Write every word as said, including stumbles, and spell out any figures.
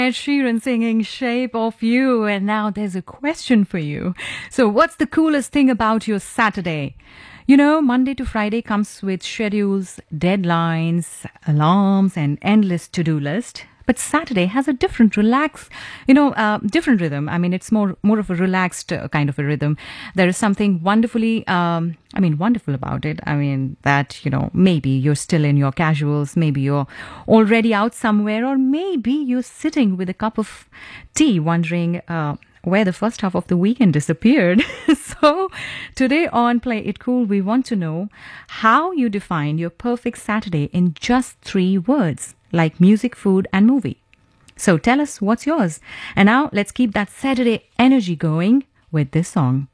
Ed Sheeran singing Shape of You. And now there's a question for you. So what's the coolest thing about your Saturday? You know, Monday to Friday comes with schedules, deadlines, alarms, and endless to-do list. But Saturday has a different relax, you know, uh, different rhythm. I mean, it's more more of a relaxed uh, kind of a rhythm. There is something wonderfully, um, I mean, wonderful about it. I mean, that, you know, maybe you're still in your casuals, maybe you're already out somewhere, or maybe you're sitting with a cup of tea wondering uh, where the first half of the weekend disappeared. So today on Play It Cool, we want to know how you define your perfect Saturday in just three words, like music, food, and movie. So tell us what's yours. And now let's keep that Saturday energy going with this song.